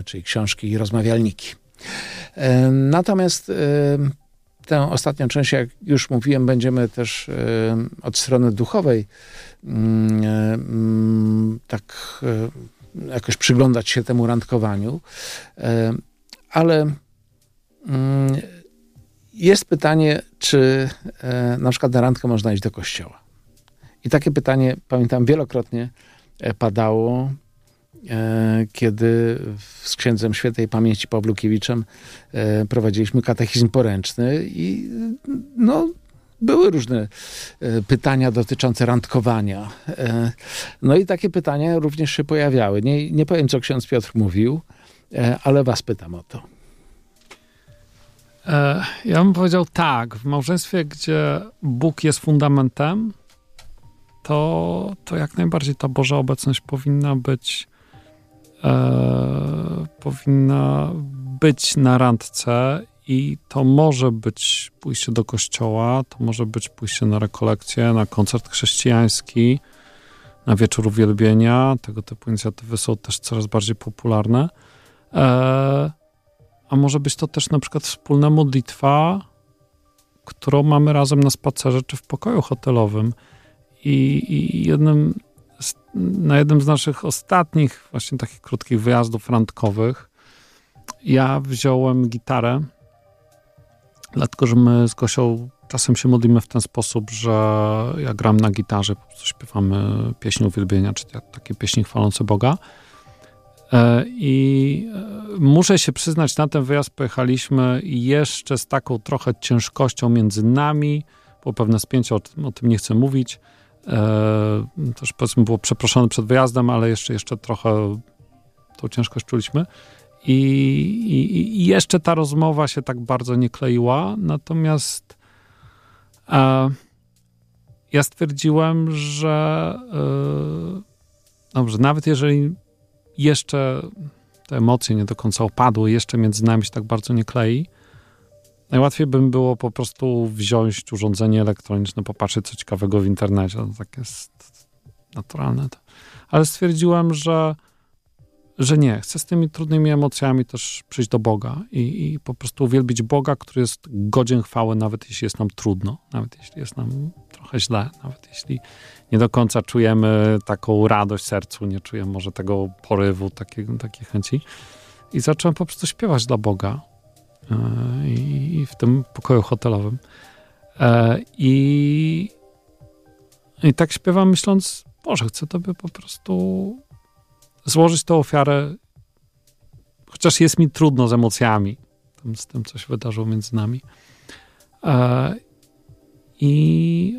czyli książki i rozmawialniki. Natomiast tę ostatnią część, jak już mówiłem, będziemy też od strony duchowej tak jakoś przyglądać się temu randkowaniu. Ale jest pytanie, czy na przykład na randkę można iść do kościoła. I takie pytanie, pamiętam, wielokrotnie padało, kiedy z księdzem świętej pamięci Pawłukiewiczem prowadziliśmy katechizm poręczny i były różne pytania dotyczące randkowania. No i takie pytania również się pojawiały. Nie powiem, co ksiądz Piotr mówił, ale was pytam o to. Ja bym powiedział tak, w małżeństwie, gdzie Bóg jest fundamentem, to jak najbardziej ta Boża obecność powinna być na randce i to może być pójście do kościoła, to może być pójście na rekolekcję, na koncert chrześcijański, na wieczór uwielbienia. Tego typu inicjatywy są też coraz bardziej popularne. A może być to też na przykład wspólna modlitwa, którą mamy razem na spacerze czy w pokoju hotelowym. I na jednym z naszych ostatnich właśnie takich krótkich wyjazdów randkowych ja wziąłem gitarę, dlatego że my z Gosią czasem się modlimy w ten sposób, że ja gram na gitarze, po prostu śpiewamy pieśń uwielbienia, czy takie pieśni chwalące Boga. I muszę się przyznać, na ten wyjazd pojechaliśmy jeszcze z taką trochę ciężkością między nami, było pewne spięcie, o tym nie chcę mówić. Też powiedzmy było przeproszone przed wyjazdem, ale jeszcze trochę tą ciężkość czuliśmy. I jeszcze ta rozmowa się tak bardzo nie kleiła, natomiast ja stwierdziłem, że dobrze, nawet jeżeli jeszcze te emocje nie do końca opadły, jeszcze między nami się tak bardzo nie klei, najłatwiej bym było po prostu wziąć urządzenie elektroniczne, popatrzeć co ciekawego w internecie. To tak jest naturalne. Ale stwierdziłem, że nie. Chcę z tymi trudnymi emocjami też przyjść do Boga i po prostu uwielbić Boga, który jest godzien chwały, nawet jeśli jest nam trudno, nawet jeśli jest nam trochę źle, nawet jeśli nie do końca czujemy taką radość w sercu, nie czujemy może tego porywu, takiej chęci. I zacząłem po prostu śpiewać dla Boga i w tym pokoju hotelowym. I tak śpiewam, myśląc, Boże, chcę Tobie po prostu złożyć tę ofiarę, chociaż jest mi trudno z emocjami, z tym, co się wydarzyło między nami. I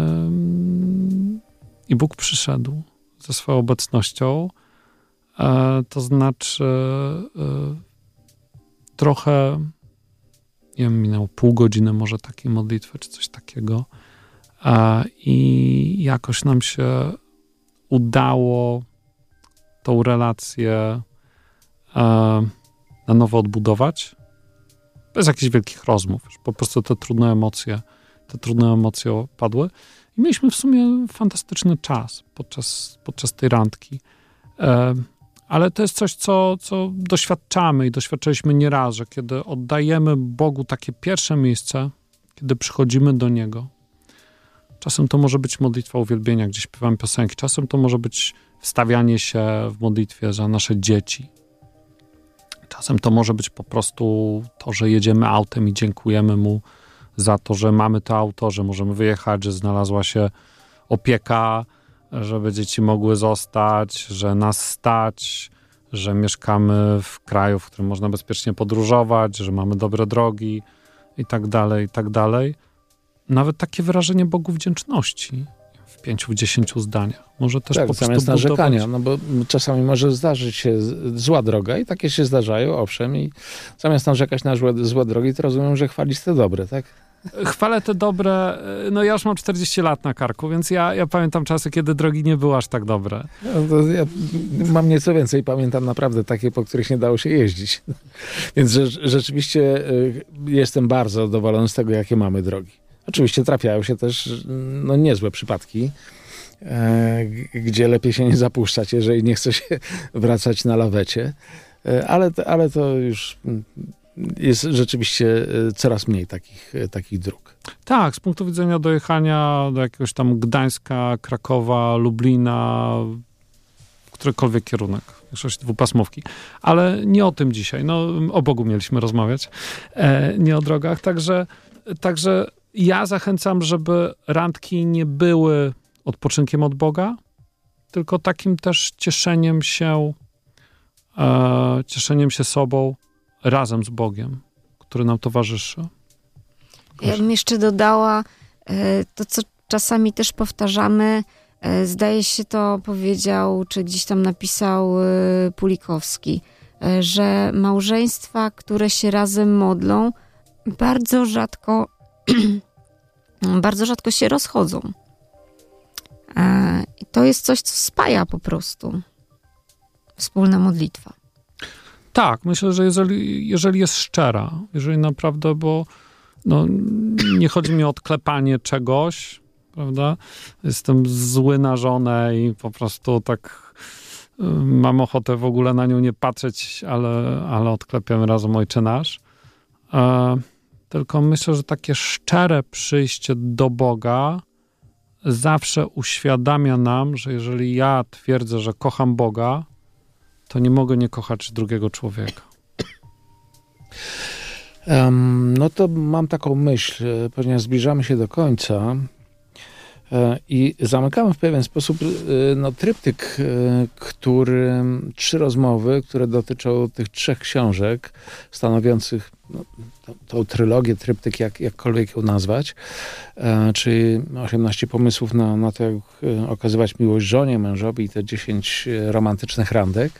Bóg przyszedł ze swoją obecnością, to znaczy trochę, nie wiem, minęło pół godziny może takiej modlitwy, czy coś takiego, i jakoś nam się udało tą relację na nowo odbudować, bez jakichś wielkich rozmów. Po prostu te trudne emocje opadły. I mieliśmy w sumie fantastyczny czas podczas tej randki. Ale to jest coś, co doświadczamy i doświadczyliśmy nieraz, że kiedy oddajemy Bogu takie pierwsze miejsce, kiedy przychodzimy do Niego, czasem to może być modlitwa uwielbienia, gdzie śpiewamy piosenki, czasem to może być wstawianie się w modlitwie za nasze dzieci. Czasem to może być po prostu to, że jedziemy autem i dziękujemy Mu za to, że mamy to auto, że możemy wyjechać, że znalazła się opieka, żeby dzieci mogły zostać, że nas stać, że mieszkamy w kraju, w którym można bezpiecznie podróżować, że mamy dobre drogi i tak dalej, i tak dalej. Nawet takie wyrażenie Bogu wdzięczności w 5-10 zdaniach. Może też tak, po prostu zamiast narzekania, no bo czasami może zdarzyć się zła droga i takie się zdarzają, owszem, i zamiast narzekać na złe drogi, to rozumiem, że chwalić te dobre, tak? Chwalę te dobre, no ja już mam 40 lat na karku, więc ja pamiętam czasy, kiedy drogi nie były aż tak dobre. No to ja mam nieco więcej, pamiętam naprawdę takie, po których nie dało się jeździć. Więc rzeczywiście jestem bardzo zadowolony z tego, jakie mamy drogi. Oczywiście trafiają się też niezłe przypadki, gdzie lepiej się nie zapuszczać, jeżeli nie chce się wracać na lawecie. Ale to już jest rzeczywiście coraz mniej takich dróg. Tak, z punktu widzenia dojechania do jakiegoś tam Gdańska, Krakowa, Lublina, którykolwiek kierunek, większość dwupasmówki. Ale nie o tym dzisiaj. No, o Bogu mieliśmy rozmawiać, nie o drogach. Także ja zachęcam, żeby randki nie były odpoczynkiem od Boga, tylko takim też cieszeniem się sobą razem z Bogiem, który nam towarzyszy. Ja bym jeszcze dodała to, co czasami też powtarzamy. Zdaje się, to powiedział, czy gdzieś tam napisał Pulikowski, że małżeństwa, które się razem modlą, bardzo rzadko się rozchodzą. I to jest coś, co spaja po prostu. Wspólna modlitwa. Tak, myślę, że jeżeli jest szczera, jeżeli naprawdę, bo nie chodzi mi o odklepanie czegoś, prawda? Jestem zły na żonę i po prostu tak mam ochotę w ogóle na nią nie patrzeć, ale odklepiam razem Ojcze Nasz. Tylko myślę, że takie szczere przyjście do Boga zawsze uświadamia nam, że jeżeli ja twierdzę, że kocham Boga, to nie mogę nie kochać drugiego człowieka. No to mam taką myśl, ponieważ zbliżamy się do końca i zamykamy w pewien sposób tryptyk, 3 rozmowy, które dotyczą tych 3 książek stanowiących tą trylogię, tryptyk, jakkolwiek ją nazwać, czyli 18 pomysłów na to, jak okazywać miłość żonie, mężowi i te 10 romantycznych randek.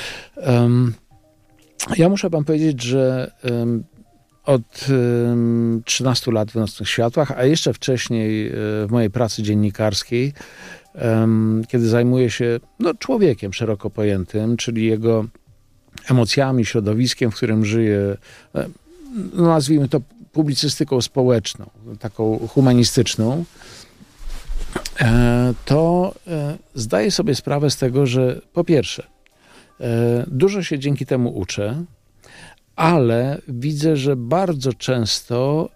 Ja muszę wam powiedzieć, że od 13 lat w Nocnych Światłach, a jeszcze wcześniej w mojej pracy dziennikarskiej, kiedy zajmuję się człowiekiem szeroko pojętym, czyli jego emocjami, środowiskiem, w którym żyje, nazwijmy to publicystyką społeczną, taką humanistyczną, to zdaję sobie sprawę z tego, że po pierwsze, dużo się dzięki temu uczę, ale widzę, że bardzo często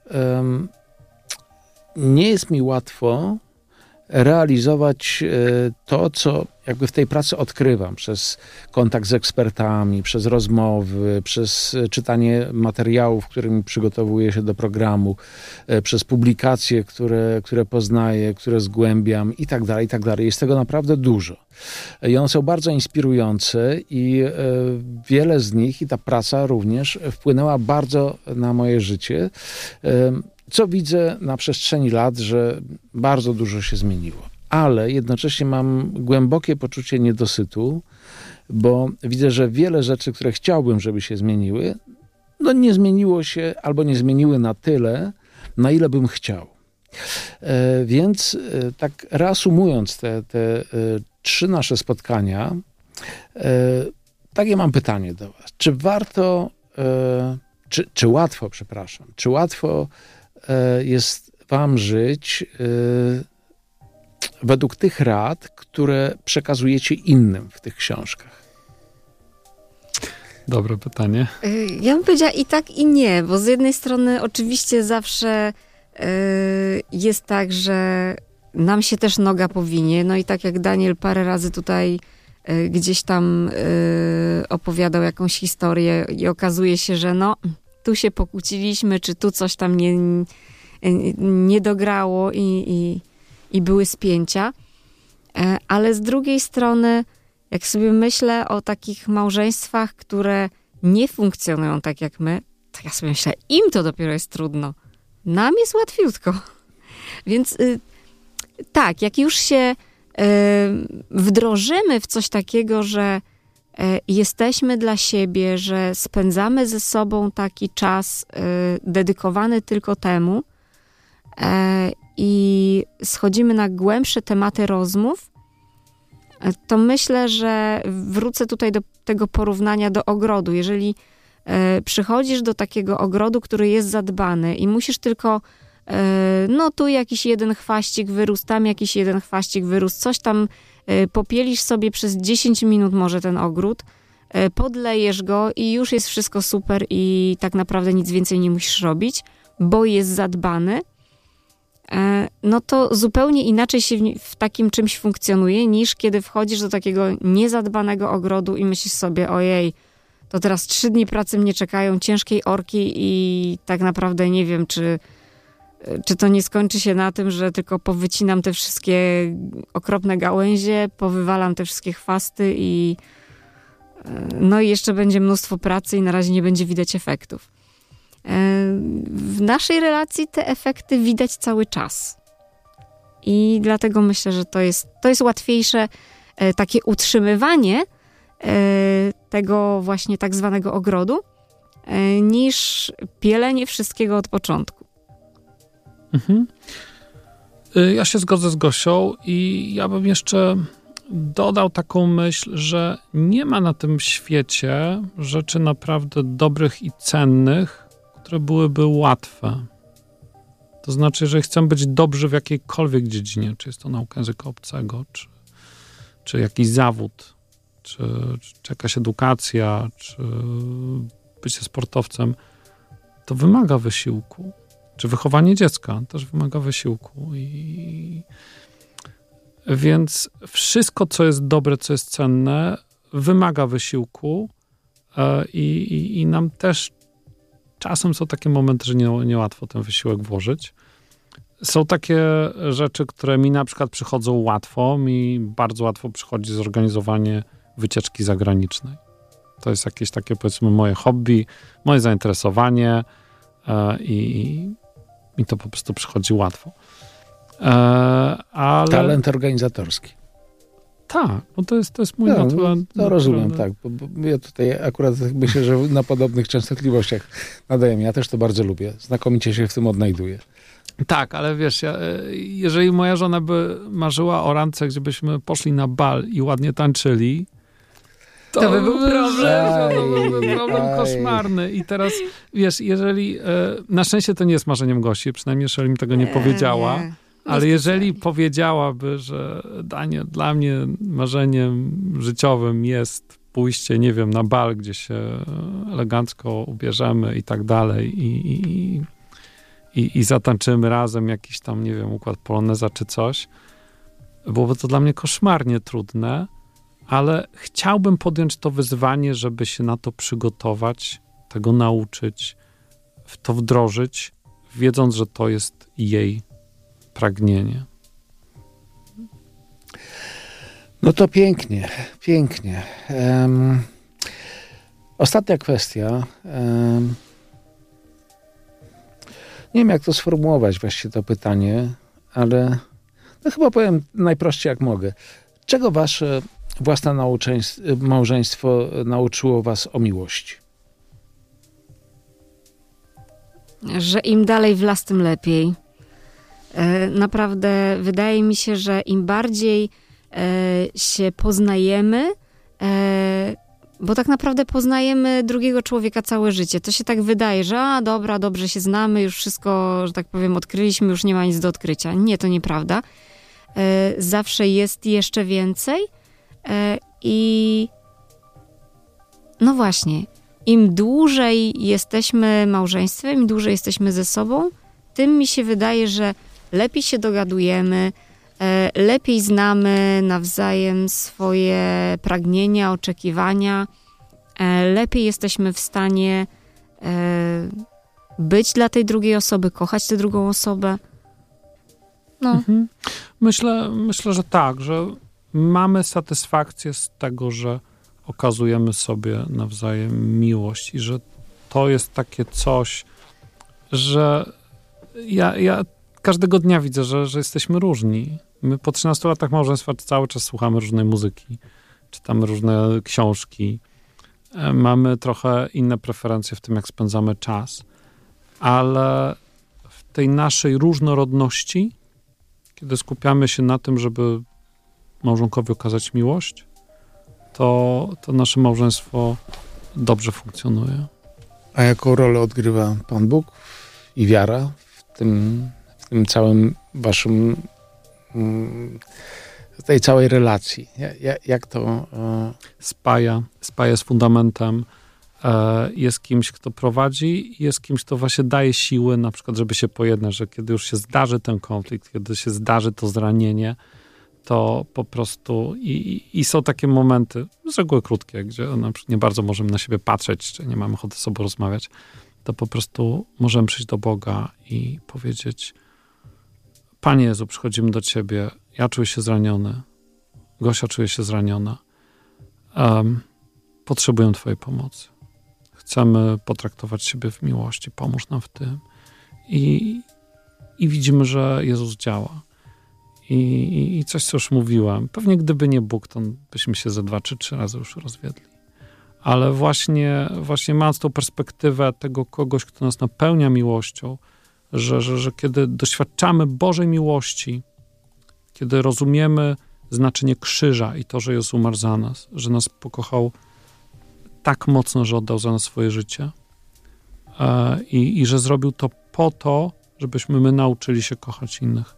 nie jest mi łatwo realizować to, co jakby w tej pracy odkrywam przez kontakt z ekspertami, przez rozmowy, przez czytanie materiałów, którymi przygotowuję się do programu, przez publikacje, które poznaję, które zgłębiam i tak dalej, i tak dalej. Jest tego naprawdę dużo. I one są bardzo inspirujące i wiele z nich, i ta praca również, wpłynęła bardzo na moje życie, co widzę na przestrzeni lat, że bardzo dużo się zmieniło. Ale jednocześnie mam głębokie poczucie niedosytu, bo widzę, że wiele rzeczy, które chciałbym, żeby się zmieniły, nie zmieniło się albo nie zmieniły na tyle, na ile bym chciał. Więc tak reasumując te 3 nasze spotkania, takie mam pytanie do was. Czy warto, czy łatwo, przepraszam, czy łatwo jest wam żyć według tych rad, które przekazujecie innym w tych książkach? Dobre pytanie. Ja bym powiedziała i tak, i nie, bo z jednej strony oczywiście zawsze jest tak, że nam się też noga powinie, i tak jak Daniel parę razy tutaj gdzieś tam opowiadał jakąś historię i okazuje się, że tu się pokłóciliśmy, czy tu coś tam nie dograło i były spięcia. Ale z drugiej strony, jak sobie myślę o takich małżeństwach, które nie funkcjonują tak jak my, to ja sobie myślę, im to dopiero jest trudno. Nam jest łatwiutko. Więc tak, jak już się wdrożymy w coś takiego, że jesteśmy dla siebie, że spędzamy ze sobą taki czas dedykowany tylko temu i schodzimy na głębsze tematy rozmów, to myślę, że wrócę tutaj do tego porównania do ogrodu. Jeżeli przychodzisz do takiego ogrodu, który jest zadbany i musisz tylko tu jakiś jeden chwaścik wyrósł, tam jakiś jeden chwaścik wyrósł, coś tam popielisz sobie przez 10 minut może ten ogród, podlejesz go i już jest wszystko super i tak naprawdę nic więcej nie musisz robić, bo jest zadbany, no to zupełnie inaczej się w takim czymś funkcjonuje, niż kiedy wchodzisz do takiego niezadbanego ogrodu i myślisz sobie, ojej, to teraz 3 dni pracy mnie czekają, ciężkiej orki i tak naprawdę nie wiem, czy to nie skończy się na tym, że tylko powycinam te wszystkie okropne gałęzie, powywalam te wszystkie chwasty i no i jeszcze będzie mnóstwo pracy i na razie nie będzie widać efektów. W naszej relacji te efekty widać cały czas. I dlatego myślę, że to jest łatwiejsze takie utrzymywanie tego właśnie tak zwanego ogrodu, niż pielenie wszystkiego od początku. Mhm. Ja się zgodzę z Gosią i ja bym jeszcze dodał taką myśl, że nie ma na tym świecie rzeczy naprawdę dobrych i cennych, które byłyby łatwe. To znaczy, że chcemy być dobrzy w jakiejkolwiek dziedzinie, czy jest to nauka języka obcego, czy jakiś zawód, czy jakaś edukacja, czy bycie sportowcem, to wymaga wysiłku. Czy wychowanie dziecka też wymaga wysiłku. Więc wszystko, co jest dobre, co jest cenne, wymaga wysiłku i nam też czasem są takie momenty, że niełatwo ten wysiłek włożyć. Są takie rzeczy, które mi na przykład przychodzą łatwo. Mi bardzo łatwo przychodzi zorganizowanie wycieczki zagranicznej. To jest jakieś takie, powiedzmy, moje hobby, moje zainteresowanie i to po prostu przychodzi łatwo. Ale... Talent organizatorski. Tak, bo to jest mój naturalny. To rozumiem, tak. Bo ja tutaj akurat myślę, że na podobnych częstotliwościach nadajemy. Ja też to bardzo lubię. Znakomicie się w tym odnajduję. Tak, ale wiesz, jeżeli moja żona by marzyła o randce, gdzie byśmy poszli na bal i ładnie tańczyli, to by był problem koszmarny. I teraz, wiesz, jeżeli... na szczęście to nie jest marzeniem Gosi, przynajmniej jeżeli mi tego nie powiedziała. Nie. Ale jeżeli powiedziałaby, że Daniel, dla mnie marzeniem życiowym jest pójście, nie wiem, na bal, gdzie się elegancko ubierzemy i tak dalej i zatańczymy razem jakiś tam, nie wiem, układ poloneza czy coś, byłoby to dla mnie koszmarnie trudne, ale chciałbym podjąć to wyzwanie, żeby się na to przygotować, tego nauczyć, w to wdrożyć, wiedząc, że to jest jej pragnienie. No to pięknie, pięknie. Ostatnia kwestia. Nie wiem, jak to sformułować właściwie to pytanie, ale no chyba powiem najprościej, jak mogę. Czego wasze własne małżeństwo nauczyło was o miłości? Że im dalej w las, tym lepiej. Naprawdę wydaje mi się, że im bardziej się poznajemy, bo tak naprawdę poznajemy drugiego człowieka całe życie. To się tak wydaje, że dobra, dobrze się znamy, już wszystko, że tak powiem, odkryliśmy, już nie ma nic do odkrycia. Nie, to nieprawda. Zawsze jest jeszcze więcej i no właśnie, im dłużej jesteśmy małżeństwem, im dłużej jesteśmy ze sobą, tym mi się wydaje, że lepiej się dogadujemy, lepiej znamy nawzajem swoje pragnienia, oczekiwania, lepiej jesteśmy w stanie być dla tej drugiej osoby, kochać tę drugą osobę. No. Mhm. Myślę, że tak, że mamy satysfakcję z tego, że okazujemy sobie nawzajem miłość i że to jest takie coś, że ja każdego dnia widzę, że jesteśmy różni. My po 13 latach małżeństwa cały czas słuchamy różnej muzyki, czytamy różne książki, mamy trochę inne preferencje w tym, jak spędzamy czas, ale w tej naszej różnorodności, kiedy skupiamy się na tym, żeby małżonkowi okazać miłość, to nasze małżeństwo dobrze funkcjonuje. A jaką rolę odgrywa Pan Bóg i wiara w tym całym waszym tej całej relacji. Jak to... Spaja z fundamentem, jest kimś, kto prowadzi, jest kimś, kto właśnie daje siły, na przykład, żeby się pojednać, że kiedy już się zdarzy ten konflikt, kiedy się zdarzy to zranienie, to po prostu i są takie momenty, z reguły krótkie, gdzie na przykład nie bardzo możemy na siebie patrzeć, czy nie mamy ochoty z sobą rozmawiać, to po prostu możemy przyjść do Boga i powiedzieć: Panie Jezu, przychodzimy do Ciebie, ja czuję się zraniony, Gosia czuje się zraniona, potrzebuję Twojej pomocy. Chcemy potraktować siebie w miłości, pomóż nam w tym. I widzimy, że Jezus działa. I coś, co już mówiłem, pewnie gdyby nie Bóg, to byśmy się ze 2 czy 3 razy już rozwiedli. Ale właśnie mając tą perspektywę tego kogoś, kto nas napełnia miłością, że kiedy doświadczamy Bożej miłości, kiedy rozumiemy znaczenie krzyża i to, że Jezus umarł za nas, że nas pokochał tak mocno, że oddał za nas swoje życie i że zrobił to po to, żebyśmy my nauczyli się kochać innych.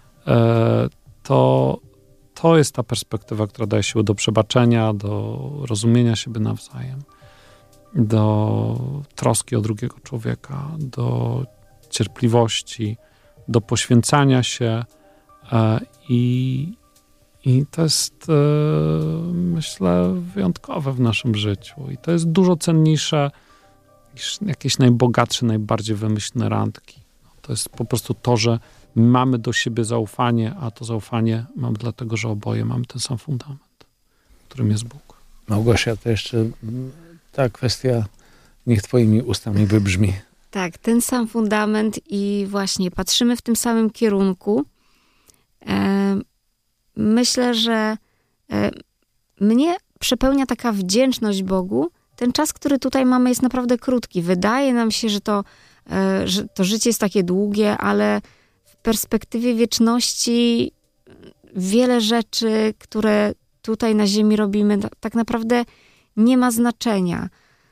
To jest ta perspektywa, która daje siłę do przebaczenia, do rozumienia siebie nawzajem, do troski o drugiego człowieka, do cierpliwości, do poświęcania się i to jest, myślę, wyjątkowe w naszym życiu. I to jest dużo cenniejsze niż jakieś najbogatsze, najbardziej wymyślne randki. To jest po prostu to, że mamy do siebie zaufanie, a to zaufanie mamy dlatego, że oboje mamy ten sam fundament, którym jest Bóg. Małgosia, to jeszcze ta kwestia niech twoimi ustami wybrzmi. Tak, ten sam fundament i właśnie patrzymy w tym samym kierunku. Myślę, że mnie przepełnia taka wdzięczność Bogu. Ten czas, który tutaj mamy, jest naprawdę krótki. Wydaje nam się, że to życie jest takie długie, ale w perspektywie wieczności wiele rzeczy, które tutaj na ziemi robimy, tak naprawdę nie ma znaczenia.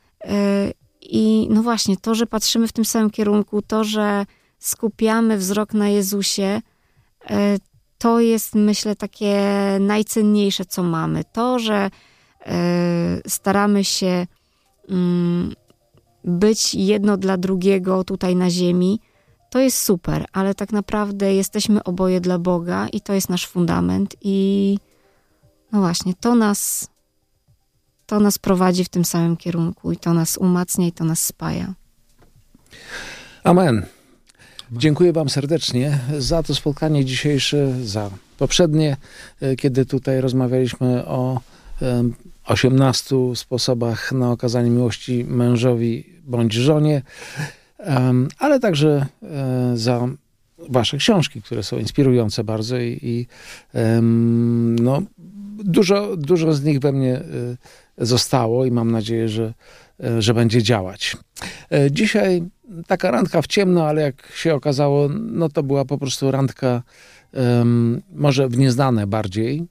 I no właśnie, to, że patrzymy w tym samym kierunku, to, że skupiamy wzrok na Jezusie, to jest, myślę, takie najcenniejsze, co mamy. To, że staramy się być jedno dla drugiego tutaj na ziemi, to jest super, ale tak naprawdę jesteśmy oboje dla Boga i to jest nasz fundament i no właśnie, to nas prowadzi w tym samym kierunku i to nas umacnia i to nas spaja. Amen. Dziękuję wam serdecznie za to spotkanie dzisiejsze, za poprzednie, kiedy tutaj rozmawialiśmy o 18 sposobach na okazanie miłości mężowi bądź żonie, ale także za wasze książki, które są inspirujące bardzo i no, dużo z nich we mnie zostało i mam nadzieję, że będzie działać. Dzisiaj taka randka w ciemno, ale jak się okazało, no to była po prostu randka może w nieznane bardziej.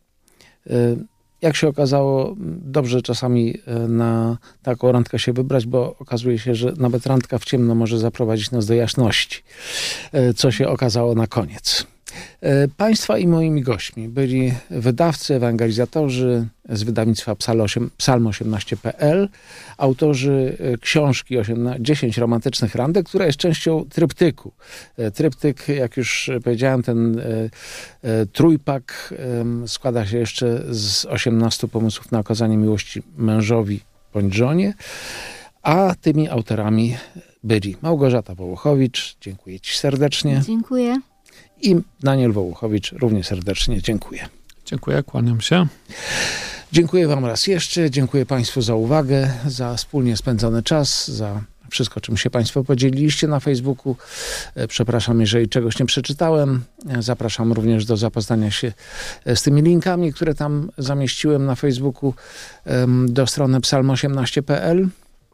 Jak się okazało, dobrze czasami na taką randkę się wybrać, bo okazuje się, że nawet randka w ciemno może zaprowadzić nas do jasności, co się okazało na koniec. Państwa i moimi gośćmi byli wydawcy, ewangelizatorzy z wydawnictwa psalm18.pl, autorzy książki 10 romantycznych randek, która jest częścią tryptyku. Tryptyk, jak już powiedziałem, ten trójpak składa się jeszcze z 18 pomysłów na okazanie miłości mężowi bądź żonie, a tymi autorami byli Małgorzata Wołochowicz, dziękuję ci serdecznie. Dziękuję. I Daniel Wołochowicz, równie serdecznie dziękuję. Dziękuję, kłaniam się. Dziękuję wam raz jeszcze, dziękuję państwu za uwagę, za wspólnie spędzony czas, za wszystko, czym się państwo podzieliliście na Facebooku. Przepraszam, jeżeli czegoś nie przeczytałem. Zapraszam również do zapoznania się z tymi linkami, które tam zamieściłem na Facebooku, do strony psalm18.pl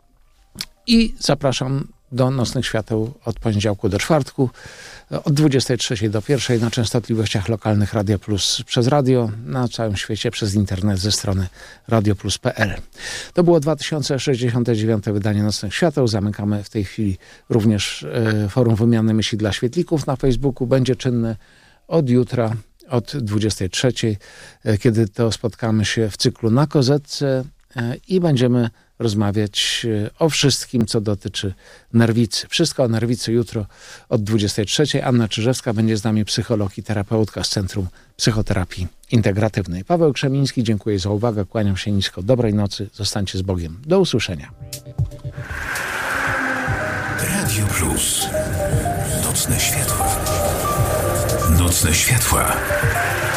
i zapraszam do Nocnych Świateł od poniedziałku do czwartku, od 23 do 1 na częstotliwościach lokalnych Radio Plus przez radio, na całym świecie przez internet ze strony radioplus.pl. To było 2069 wydanie Nocnych Świateł. Zamykamy w tej chwili również forum wymiany myśli dla świetlików na Facebooku. Będzie czynne od jutra od 23, kiedy to spotkamy się w cyklu Na Kozetce i będziemy rozmawiać o wszystkim, co dotyczy nerwicy. Wszystko o nerwicy jutro od 23. Anna Czyżewska będzie z nami, psycholog i terapeutka z Centrum Psychoterapii Integratywnej. Paweł Krzemiński, dziękuję za uwagę, kłaniam się nisko. Dobrej nocy, zostańcie z Bogiem. Do usłyszenia. Radio Plus. Nocne światła. Nocne światła.